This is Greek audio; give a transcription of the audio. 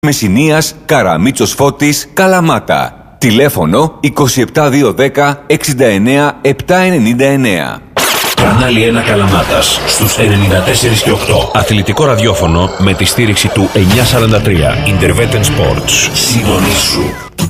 Μεσσηνίας, Καραμίτσος Φώτης, Καλαμάτα. Τηλέφωνο 27210 69 799. Κανάλι 1 Καλαμάτας στους 94 και 8. Αθλητικό ραδιόφωνο με τη στήριξη του 943. Interveten Sports. Συντονίσου.